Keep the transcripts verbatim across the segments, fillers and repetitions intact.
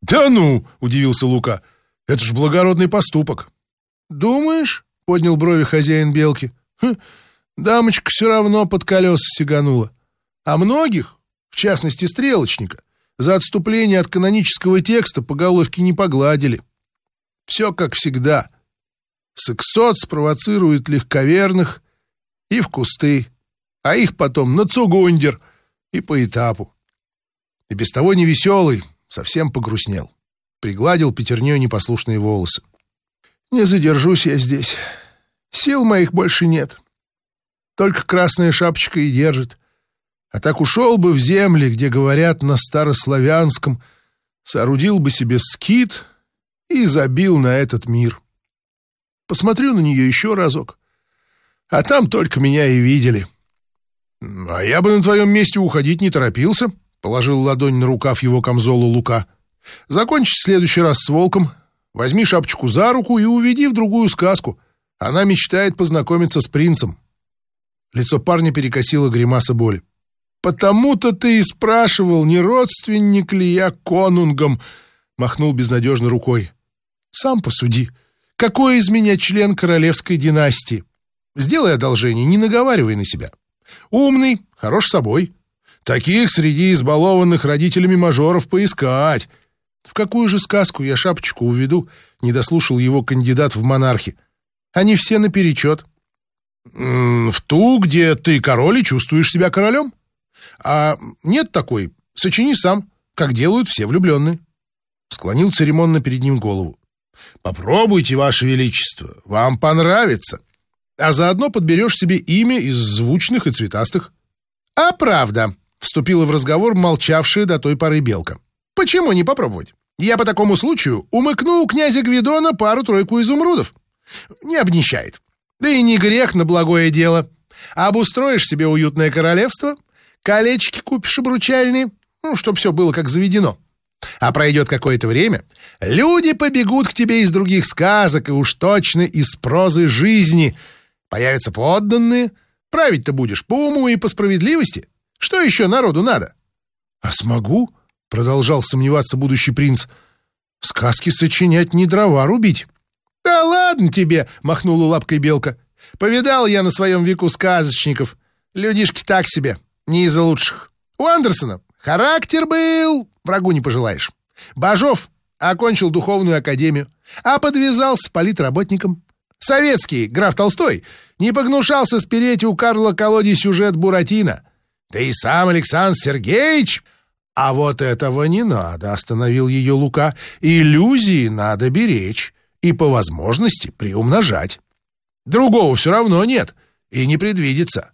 «Да ну!» — удивился Лука. «Это ж благородный поступок». «Думаешь?» — поднял брови хозяин белки. «Хм, дамочка все равно под колеса сиганула. А многих, в частности стрелочника, за отступление от канонического текста по головке не погладили. Все как всегда. Сексот спровоцирует легковерных и в кусты, а их потом на цугундер и по этапу. И без того невеселый совсем погрустнел. Пригладил пятерней непослушные волосы. Не задержусь я здесь. Сил моих больше нет. Только красная шапочка и держит. А так ушел бы в земли, где говорят на старославянском, соорудил бы себе скит и забил на этот мир. Посмотрю на нее еще разок. А там только меня и видели. А я бы на твоем месте уходить не торопился, положил ладонь на рукав его камзола Лука. Закончи в следующий раз с волком, возьми шапочку за руку и уведи в другую сказку. Она мечтает познакомиться с принцем. Лицо парня перекосило гримаса боли. «Потому-то ты и спрашивал, не родственник ли я конунгом», — махнул безнадежно рукой. «Сам посуди. Какой из меня член королевской династии? Сделай одолжение, не наговаривай на себя. Умный, хорош собой. Таких среди избалованных родителями мажоров поискать. В какую же сказку я шапочку уведу?» — не дослушал его кандидат в монархи. «Они все наперечет». «В ту, где ты король и чувствуешь себя королем? А нет такой, сочини сам, как делают все влюбленные». Склонил церемонно перед ним голову. «Попробуйте, Ваше Величество, вам понравится. А заодно подберешь себе имя из звучных и цветастых». «А правда», — вступила в разговор молчавшая до той поры белка. «Почему не попробовать? Я по такому случаю умыкну у князя Гвидона пару-тройку изумрудов. Не обнищает. Да и не грех на благое дело. Обустроишь себе уютное королевство, колечки купишь обручальные, ну, чтоб все было как заведено. А пройдет какое-то время, люди побегут к тебе из других сказок и уж точно из прозы жизни. Появятся подданные, править-то будешь по уму и по справедливости. Что еще народу надо?» «А смогу?» — продолжал сомневаться будущий принц. «Сказки сочинять, не дрова рубить». «Да ладно тебе!» — махнула лапкой белка. «Повидал я на своем веку сказочников. Людишки так себе, не из лучших. У Андерсона характер был, врагу не пожелаешь. Бажов окончил духовную академию, а подвязался политработником. Советский граф Толстой не погнушался спереть у Карла Колоди сюжет Буратино. Да и сам Александр Сергеевич...» «А вот этого не надо», — остановил ее Лука. «Иллюзии надо беречь и по возможности приумножать. Другого все равно нет и не предвидится».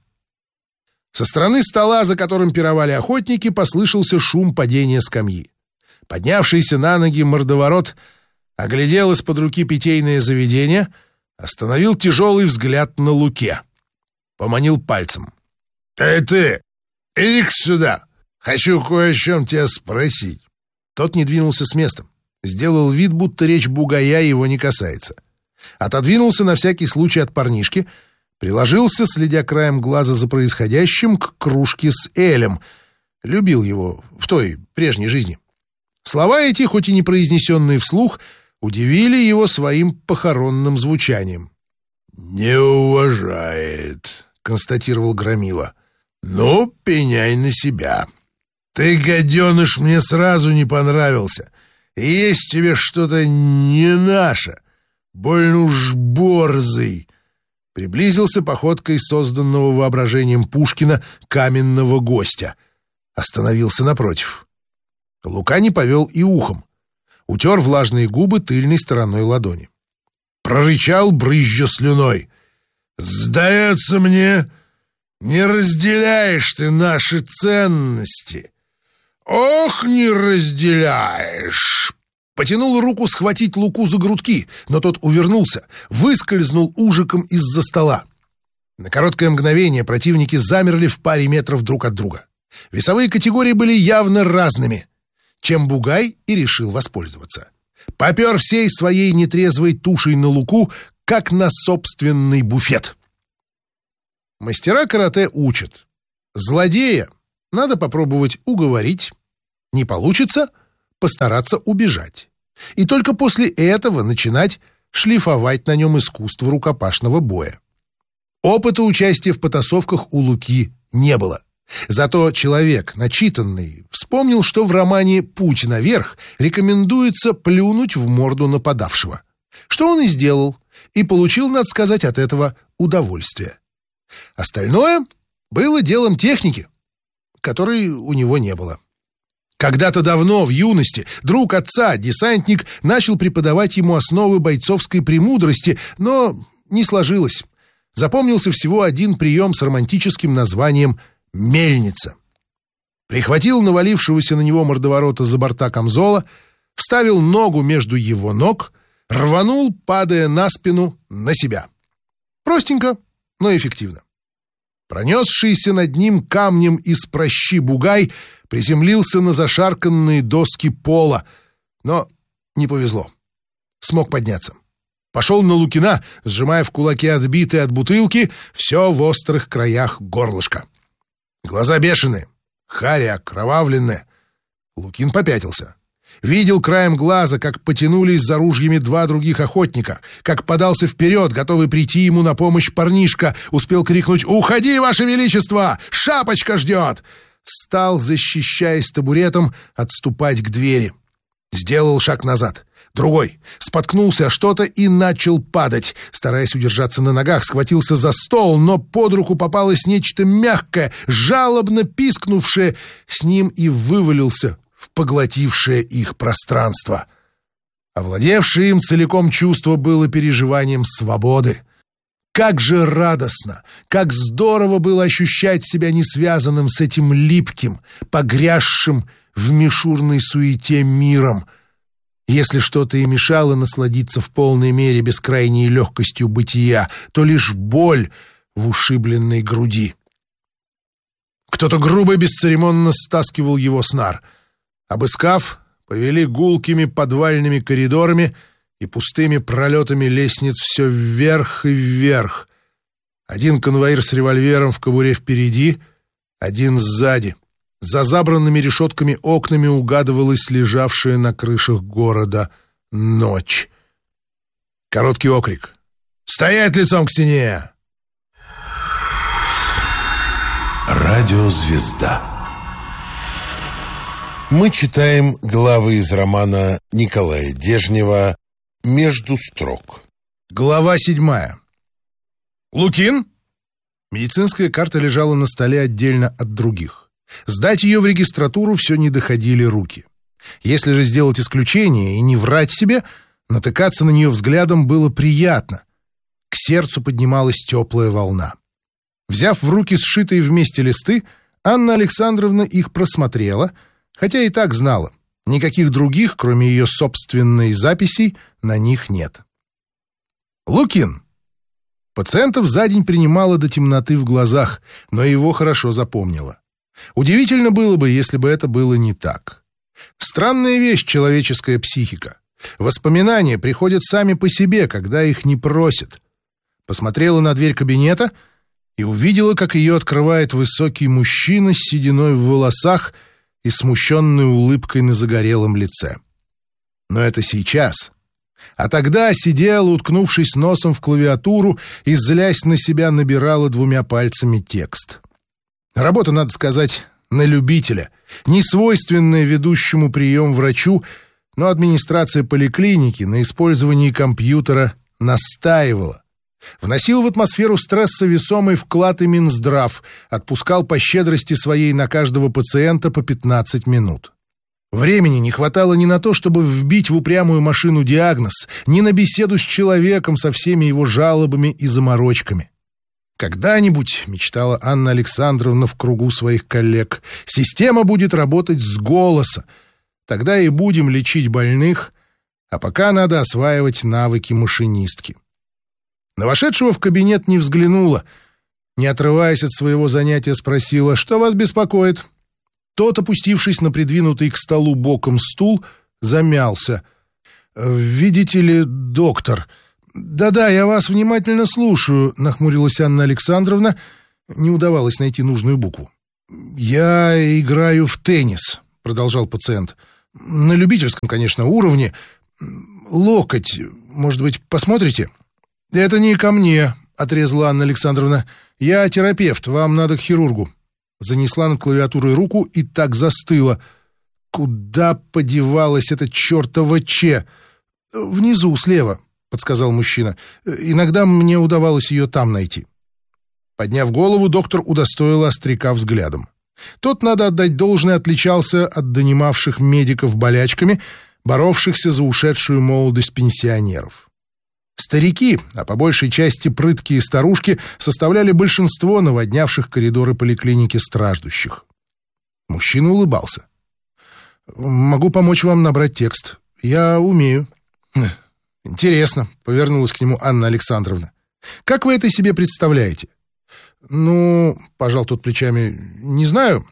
Со стороны стола, за которым пировали охотники, послышался шум падения скамьи. Поднявшийся на ноги мордоворот оглядел из-под руки питейное заведение, остановил тяжелый взгляд на Луке. Поманил пальцем. «Эй ты, иди-ка сюда, хочу кое о чем тебя спросить». Тот не двинулся с места. Сделал вид, будто речь бугая его не касается. Отодвинулся на всякий случай от парнишки, приложился, следя краем глаза за происходящим, к кружке с элем. Любил его в той прежней жизни. Слова эти, хоть и не произнесенные вслух, удивили его своим похоронным звучанием. «Не уважает», — констатировал Громила. «Ну, пеняй на себя. Ты, гаденыш, мне сразу не понравился. И есть в тебе что-то не наше. Больно уж борзый». Приблизился походкой созданного воображением Пушкина каменного гостя. Остановился напротив. Лука не повел и ухом. Утер влажные губы тыльной стороной ладони. Прорычал, брызжа слюной. «Сдается мне, не разделяешь ты наши ценности. Ох, не разделяешь!» Потянул руку схватить Луку за грудки, но тот увернулся, выскользнул ужиком из-за стола. На короткое мгновение противники замерли в паре метров друг от друга. Весовые категории были явно разными, чем Бугай и решил воспользоваться. Попер всей своей нетрезвой тушей на Луку, как на собственный буфет. Мастера карате учат. Злодея надо попробовать уговорить. Не получится — постараться убежать. И только после этого начинать шлифовать на нем искусство рукопашного боя. Опыта участия в потасовках у Луки не было. Зато человек, начитанный, вспомнил, что в романе «Путь наверх» рекомендуется плюнуть в морду нападавшего. Что он и сделал, и получил, надо сказать, от этого удовольствие. Остальное было делом техники, которой у него не было. Когда-то давно, в юности, друг отца, десантник, начал преподавать ему основы бойцовской премудрости, но не сложилось. Запомнился всего один прием с романтическим названием «мельница». Прихватил навалившегося на него мордоворота за борта камзола, вставил ногу между его ног, рванул, падая на спину, на себя. Простенько, но эффективно. Пронесшийся над ним камнем из прощи бугай приземлился на зашарканные доски пола, но не повезло. Смог подняться. Пошел на Лукина, сжимая в кулаке отбитые от бутылки все в острых краях горлышка. Глаза бешеные, харя окровавленная. Лукин попятился. Видел краем глаза, как потянулись за ружьями два других охотника, как подался вперед, готовый прийти ему на помощь парнишка, успел крикнуть «Уходи, Ваше Величество! Шапочка ждет!» Стал, защищаясь табуретом, отступать к двери. Сделал шаг назад. Другой. Споткнулся о что-то и начал падать. Стараясь удержаться на ногах, схватился за стол, но под руку попалось нечто мягкое, жалобно пискнувшее, с ним и вывалился в поглотившее их пространство. Овладевшее им целиком чувство было переживанием свободы. Как же радостно, как здорово было ощущать себя несвязанным с этим липким, погрязшим в мишурной суете миром. Если что-то и мешало насладиться в полной мере бескрайней легкостью бытия, то лишь боль в ушибленной груди. Кто-то грубо и бесцеремонно стаскивал его с нар. Обыскав, повели гулкими подвальными коридорами и пустыми пролетами лестниц все вверх и вверх. Один конвоир с револьвером в кобуре впереди, один сзади. За забранными решетками окнами угадывалась лежавшая на крышах города ночь. Короткий окрик. «Стоять лицом к стене!» Радиозвезда. Мы читаем главы из романа Николая Дежнева «Между строк». Глава седьмая. «Лукин?» Медицинская карта лежала на столе отдельно от других. Сдать ее в регистратуру все не доходили руки. Если же сделать исключение и не врать себе, натыкаться на нее взглядом было приятно. К сердцу поднималась теплая волна. Взяв в руки сшитые вместе листы, Анна Александровна их просмотрела, хотя и так знала, никаких других, кроме ее собственной записей, на них нет. Лукин. Пациентов за день принимала до темноты в глазах, но его хорошо запомнила. Удивительно было бы, если бы это было не так. Странная вещь человеческая психика. Воспоминания приходят сами по себе, когда их не просят. Посмотрела на дверь кабинета и увидела, как ее открывает высокий мужчина с сединой в волосах и смущенной улыбкой на загорелом лице. Но это сейчас. А тогда сидела, уткнувшись носом в клавиатуру, и, злясь на себя, набирала двумя пальцами текст. Работа, надо сказать, на любителя, не свойственная ведущему прием врачу, но администрация поликлиники на использовании компьютера настаивала. Вносил в атмосферу стресса весомый вклад и Минздрав, отпускал по щедрости своей на каждого пациента по пятнадцать минут. Времени не хватало ни на то, чтобы вбить в упрямую машину диагноз, ни на беседу с человеком со всеми его жалобами и заморочками. Когда-нибудь, мечтала Анна Александровна в кругу своих коллег, система будет работать с голоса. Тогда и будем лечить больных, а пока надо осваивать навыки машинистки. На вошедшего в кабинет не взглянула. Не отрываясь от своего занятия, спросила, что вас беспокоит. Тот, опустившись на придвинутый к столу боком стул, замялся. «Видите ли, доктор...» «Да-да, я вас внимательно слушаю», — нахмурилась Анна Александровна. Не удавалось найти нужную букву. «Я играю в теннис», — продолжал пациент. На любительском, конечно, уровне. Локоть, может быть, посмотрите?» «Это не ко мне», — отрезала Анна Александровна. «Я терапевт, вам надо к хирургу». Занесла над клавиатурой руку и так застыла. «Куда подевалась эта чертова Че?» «Внизу, слева», — подсказал мужчина. «Иногда мне удавалось ее там найти». Подняв голову, доктор удостоил остряка взглядом. Тот, надо отдать должное, отличался от донимавших медиков болячками, боровшихся за ушедшую молодость пенсионеров. Старики, а по большей части прыткие старушки, составляли большинство наводнявших коридоры поликлиники страждущих. Мужчина улыбался. «Могу помочь вам набрать текст. Я умею». «Интересно», — повернулась к нему Анна Александровна. «Как вы это себе представляете?» «Ну, — пожал тот плечами, — не знаю.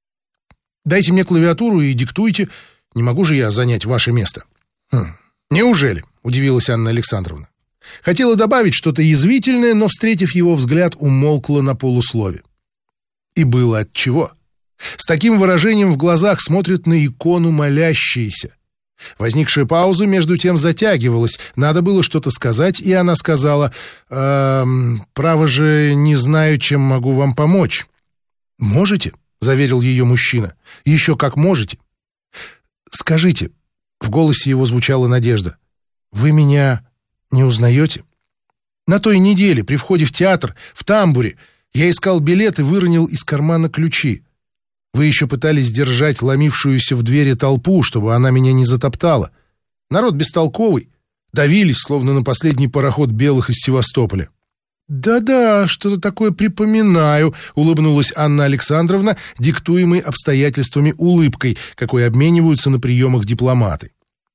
Дайте мне клавиатуру и диктуйте. Не могу же я занять ваше место». «Хм, неужели?» — удивилась Анна Александровна. Хотела добавить что-то язвительное, но, встретив его взгляд, умолкла на полуслове. И было отчего. С таким выражением в глазах смотрят на икону молящиеся. Возникшая пауза между тем затягивалась. Надо было что-то сказать, и она сказала: «Эм, право же, не знаю, чем могу вам помочь». «Можете?» — заверил ее мужчина. «Еще как можете». «Скажите», — в голосе его звучала надежда, — «вы меня не узнаете? На той неделе при входе в театр, в тамбуре, я искал билет и выронил из кармана ключи. Вы еще пытались держать ломившуюся в двери толпу, чтобы она меня не затоптала. Народ бестолковый. Давились, словно на последний пароход белых из Севастополя». «Да-да, что-то такое припоминаю», — улыбнулась Анна Александровна, диктуемой обстоятельствами улыбкой, какой обмениваются на приемах дипломаты.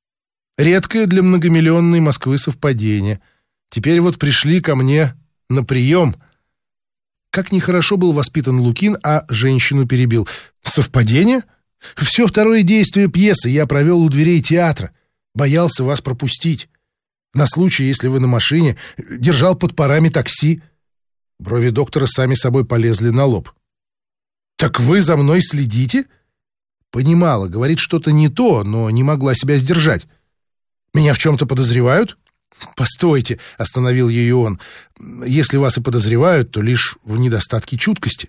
Редкое для многомиллионной Москвы совпадение. Теперь вот пришли ко мне на прием. Как нехорошо был воспитан Лукин, а женщину перебил. «Совпадение? Все второе действие пьесы я провел у дверей театра. Боялся вас пропустить. На случай, если вы на машине, держал под парами такси». Брови доктора сами собой полезли на лоб. «Так вы за мной следите?» Понимала, говорит что-то не то, но не могла себя сдержать. «Меня в чем-то подозревают?» «Постойте», — остановил ее он. «Если вас и подозревают, то лишь в недостатке чуткости.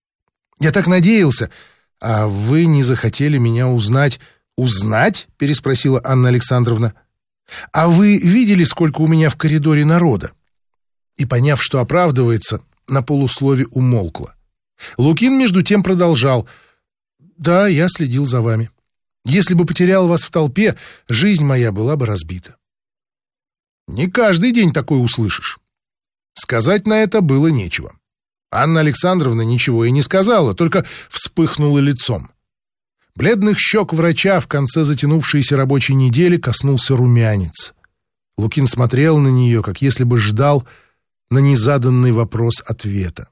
Я так надеялся, а вы не захотели меня узнать». «Узнать?» — переспросила Анна Александровна. «А вы видели, сколько у меня в коридоре народа?» И, поняв, что оправдывается, на полуслове умолкла. Лукин, между тем, продолжал. «Да, я следил за вами. Если бы потерял вас в толпе, жизнь моя была бы разбита». Не каждый день такое услышишь. Сказать на это было нечего. Анна Александровна ничего и не сказала, только вспыхнула лицом. Бледных щек врача в конце затянувшейся рабочей недели коснулся румянец. Лукин смотрел на нее, как если бы ждал на незаданный вопрос ответа.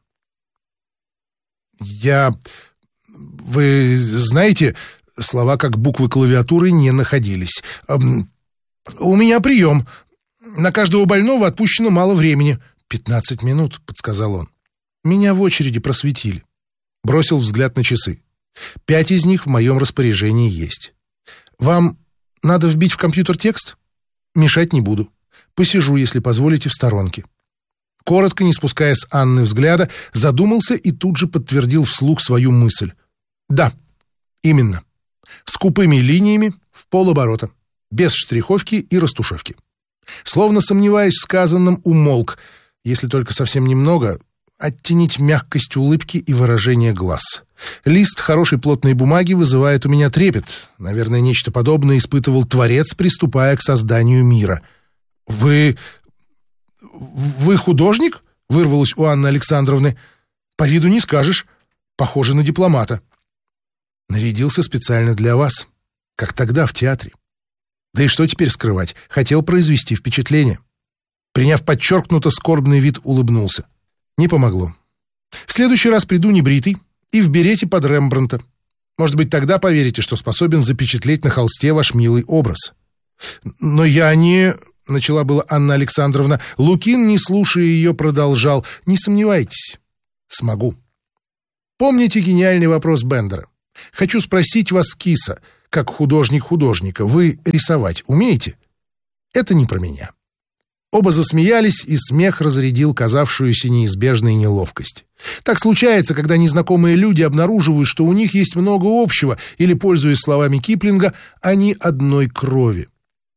«Я... Вы знаете...» Слова, как буквы клавиатуры, не находились. «У меня прием. На каждого больного отпущено мало времени». «Пятнадцать минут», — подсказал он. «Меня в очереди просветили». Бросил взгляд на часы. «Пять из них в моем распоряжении есть. Вам надо вбить в компьютер текст? Мешать не буду. Посижу, если позволите, в сторонке». Коротко, не спуская с Анны взгляда, задумался и тут же подтвердил вслух свою мысль. «Да, именно. Скупыми линиями, в полоборота, без штриховки и растушевки». Словно сомневаясь в сказанном, умолк, если только совсем немного, оттенить мягкость улыбки и выражение глаз. Лист хорошей плотной бумаги вызывает у меня трепет. Наверное, нечто подобное испытывал Творец, приступая к созданию мира. «Вы... вы художник?» — вырвалось у Анны Александровны. «По виду не скажешь. Похоже на дипломата». «Нарядился специально для вас, как тогда в театре. Да и что теперь скрывать? Хотел произвести впечатление». Приняв подчеркнуто скорбный вид, улыбнулся. Не помогло. «В следующий раз приду небритый и в берете под Рембрандта. Может быть, тогда поверите, что способен запечатлеть на холсте ваш милый образ». «Но я не...» — начала была Анна Александровна. Лукин, не слушая ее, продолжал. «Не сомневайтесь. Смогу. Помните гениальный вопрос Бендера? Хочу спросить вас, киса, как художник художника. Вы рисовать умеете? Это не про меня. Оба засмеялись, и смех разрядил казавшуюся неизбежной неловкость. Так случается, когда незнакомые люди обнаруживают, что у них есть много общего, или, пользуясь словами Киплинга, они одной крови.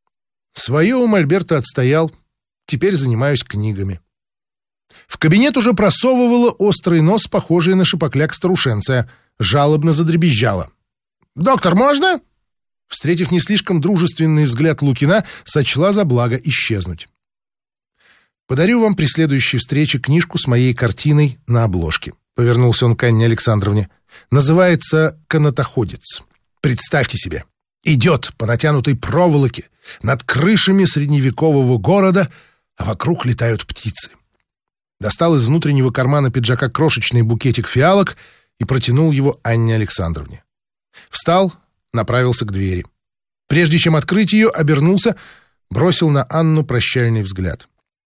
Свое у Мольберта отстоял, теперь занимаюсь книгами. В кабинет уже просовывала острый нос, похожий на шипокляк старушенция, жалобно задребезжала. «Доктор, можно?» Встретив не слишком дружественный взгляд Лукина, сочла за благо исчезнуть. «Подарю вам при следующей встрече книжку с моей картиной на обложке», — повернулся он к Анне Александровне. «Называется «Канатоходец». Представьте себе, идет по натянутой проволоке над крышами средневекового города, а вокруг летают птицы». Достал из внутреннего кармана пиджака крошечный букетик фиалок и протянул его Анне Александровне. Встал, направился к двери. Прежде чем открыть ее, обернулся, бросил на Анну прощальный взгляд.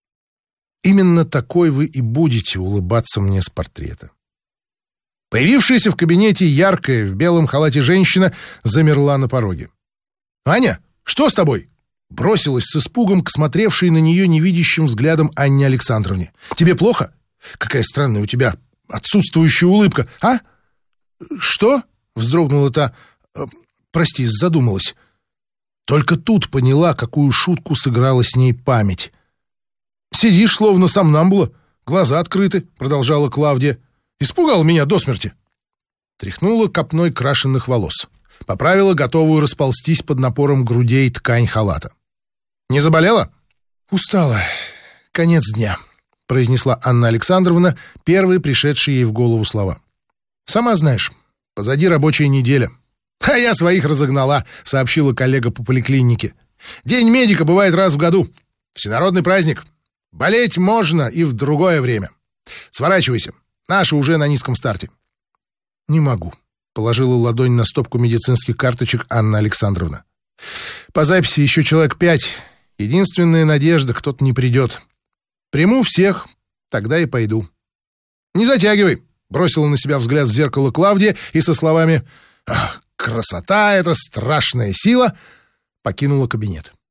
Именно такой вы и будете улыбаться мне с портрета. Появившаяся в кабинете яркая в белом халате женщина замерла на пороге. «Аня, что с тобой?» Бросилась с испугом к смотревшей на нее невидящим взглядом Анне Александровне. «Тебе плохо? Какая странная у тебя отсутствующая улыбка, а?» «Что?» — вздрогнула та. «Прости, задумалась». Только тут поняла, какую шутку сыграла с ней память. «Сидишь, словно сомнамбула, глаза открыты», — продолжала Клавдия. «Испугал меня до смерти». Тряхнула копной крашенных волос. Поправила готовую расползтись под напором грудей ткань халата. «Не заболела?» «Устала. Конец дня», — произнесла Анна Александровна, первые пришедшие ей в голову слова. «Сама знаешь, позади рабочая неделя». «А я своих разогнала», — сообщила коллега по поликлинике. «День медика бывает раз в году. Всенародный праздник. Болеть можно и в другое время. Сворачивайся. Наши уже на низком старте». «Не могу», — положила ладонь на стопку медицинских карточек Анна Александровна. «По записи еще человек пять. Единственная надежда, кто-то не придет. Приму всех, тогда и пойду». «Не затягивай», — бросила на себя взгляд в зеркало Клавдия и со словами «Ах, красота — это страшная сила», покинула кабинет.